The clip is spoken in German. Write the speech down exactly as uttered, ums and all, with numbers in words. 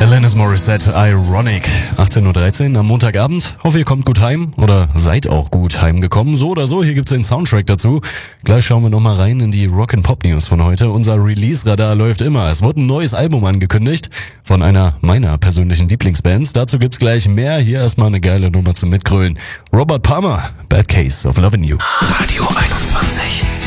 Alanis Morissette, Ironic. achtzehn Uhr dreizehn am Montagabend. Hoffe, ihr kommt gut heim oder seid auch gut heimgekommen. So oder so, hier gibt's den Soundtrack dazu. Gleich schauen wir nochmal rein in die Rock-and-Pop-News von heute. Unser Release-Radar läuft immer. Es wurde ein neues Album angekündigt von einer meiner persönlichen Lieblingsbands. Dazu gibt's gleich mehr. Hier erstmal eine geile Nummer zum Mitgrölen. Robert Palmer, Bad Case of Lovin' You. Radio einundzwanzig.